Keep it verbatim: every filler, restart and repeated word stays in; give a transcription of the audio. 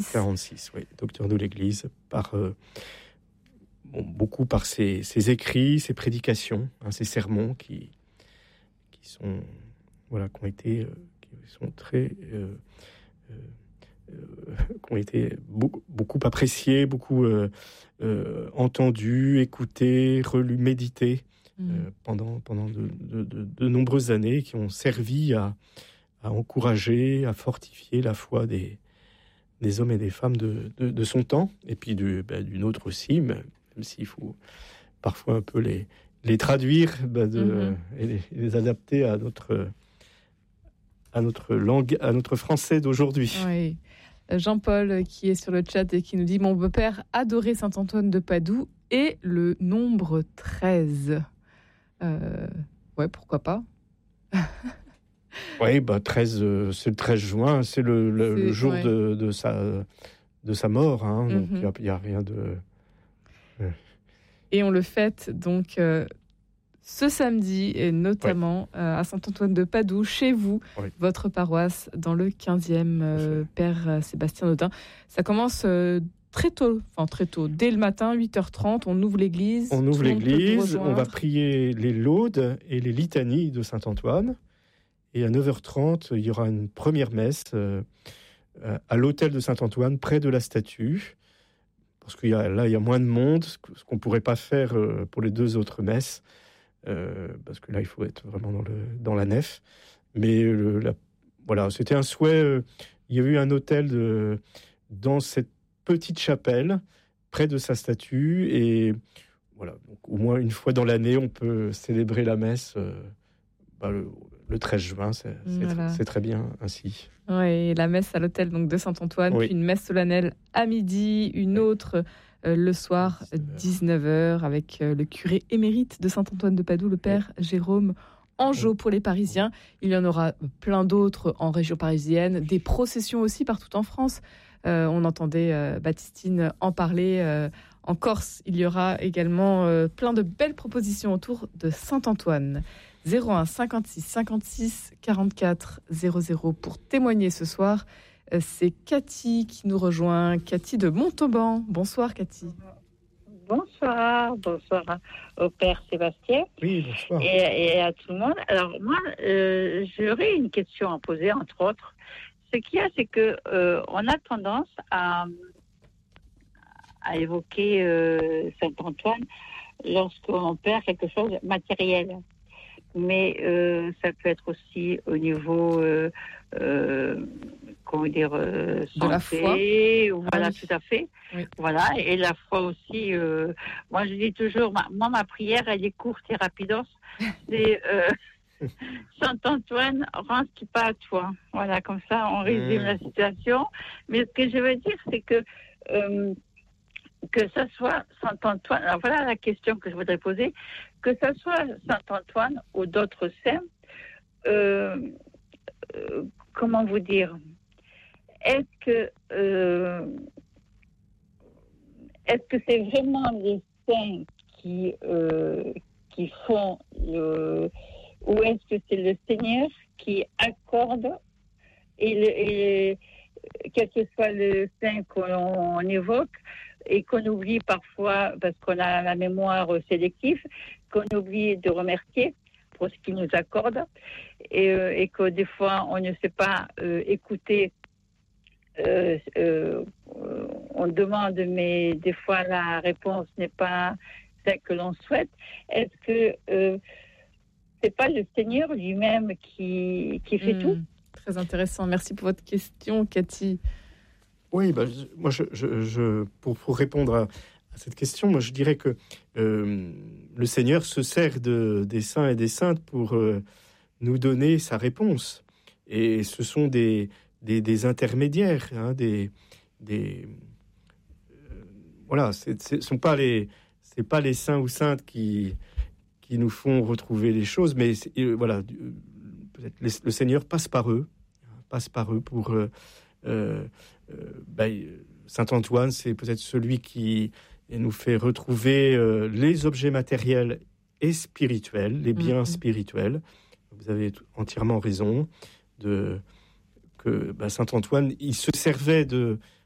quarante-six, oui, docteur de l'Église, par, euh, bon, beaucoup par ses, ses écrits, ses prédications, hein, ses sermons qui, qui sont, voilà, qui ont été, euh, qui sont très, euh, euh, euh, qui ont été beaucoup, beaucoup appréciés, beaucoup euh, euh, entendus, écoutés, relus, médités mmh. euh, pendant pendant de, de, de, de nombreuses années, qui ont servi à à encourager, à fortifier la foi des, des hommes et des femmes de, de, de son temps, et puis du, bah, d'une autre aussi, même s'il faut parfois un peu les, les traduire bah, de, mm-hmm. et, les, et les adapter à notre, à notre langue, à notre français d'aujourd'hui. Oui. Jean-Paul qui est sur le chat et qui nous dit « Mon beau-père adorait Saint-Antoine de Padoue et le nombre treize. Euh, » Ouais, pourquoi pas. Oui, bah treize, euh, c'est le treize juin, c'est le, le, c'est, le jour ouais. de, de, sa, de sa mort. Hein, mm-hmm. Donc, il n'y a, a rien de... Ouais. Et on le fête donc euh, ce samedi, et notamment ouais. euh, à Saint-Antoine de Padoue, chez vous, oui. votre paroisse, dans le quinzième, euh, Père Sébastien Audin. Ça commence... Euh, Très tôt, enfin très tôt, dès le matin, huit heures trente, on ouvre l'église. On ouvre l'église, on va prier les laudes et les litanies de Saint-Antoine. Et à neuf heures trente, il y aura une première messe euh, à l'hôtel de Saint-Antoine, près de la statue. Parce que là, il y a moins de monde, ce qu'on ne pourrait pas faire euh, pour les deux autres messes. Euh, parce que là, il faut être vraiment dans, le, dans la nef. Mais le, la, voilà, c'était un souhait. Euh, il y a eu un hôtel de, dans cette petite chapelle près de sa statue, et voilà, donc au moins une fois dans l'année on peut célébrer la messe euh, bah, le, le treize juin, c'est, c'est, voilà. c'est très bien ainsi. Oui, la messe à l'hôtel donc de Saint-Antoine, oui. puis une messe solennelle à midi, une oui. autre euh, le soir dix-neuf heures avec euh, le curé émérite de Saint-Antoine de Padoue, le père oui. Jérôme Angeau pour les Parisiens. Il y en aura plein d'autres en région parisienne, des processions aussi partout en France. Euh, on entendait euh, Baptistine en parler. Euh, en Corse, il y aura également euh, plein de belles propositions autour de Saint-Antoine. zéro un cinquante-six cinquante-six quarante-quatre zéro zéro pour témoigner ce soir. Euh, c'est Cathy qui nous rejoint. Cathy de Montauban. Bonsoir Cathy. Bonsoir, bonsoir au Père Sébastien. Oui, bonsoir. Et, et à tout le monde. Alors moi, euh, j'aurais une question à poser, entre autres. Ce qu'il y a, c'est que euh, on a tendance à, à évoquer euh, Saint-Antoine lorsqu'on perd quelque chose de matériel. Mais euh, ça peut être aussi au niveau, euh, euh, comment dire, euh, santé, de la foi. Voilà, ah oui. tout à fait. Oui. Voilà, et la foi aussi. Euh, moi, je dis toujours, ma, moi, ma prière, elle est courte et rapidos. C'est euh, Saint-Antoine, rends ce qui pas à toi. Voilà, comme ça, on résume mmh. la situation. Mais ce que je veux dire, c'est que euh, que ce soit Saint-Antoine, alors voilà la question que je voudrais poser, que ce soit Saint-Antoine ou d'autres saints, euh, euh, comment vous dire, est-ce que euh, est-ce que c'est vraiment les saints qui euh, qui font le, ou est-ce que c'est le Seigneur qui accorde et, le, et quel que soit le saint qu'on évoque et qu'on oublie parfois parce qu'on a la mémoire sélective, qu'on oublie de remercier pour ce qu'il nous accorde et, euh, et que des fois on ne sait pas euh, écouter. Euh, euh, on demande, mais des fois la réponse n'est pas celle que l'on souhaite. Est-ce que euh, c'est pas le Seigneur lui-même qui, qui fait mmh, tout? Très intéressant. Merci pour votre question, Cathy. Oui, bah, je, moi, je, je, je, pour, pour répondre à, à cette question, moi, je dirais que euh, le Seigneur se sert de, des saints et des saintes pour euh, nous donner sa réponse. Et ce sont des, des, des intermédiaires, hein, des, des euh, voilà, c'est, c'est, sont pas les, c'est pas les saints ou saintes qui, qui nous font retrouver les choses, mais euh, voilà, peut-être les, le Seigneur passe par eux, passe par eux pour euh, euh, ben, Saint-Antoine, c'est peut-être celui qui nous fait retrouver euh, les objets matériels et spirituels, les biens mmh. spirituels. Vous avez entièrement raison de, que ben, Saint-Antoine, il se servait de,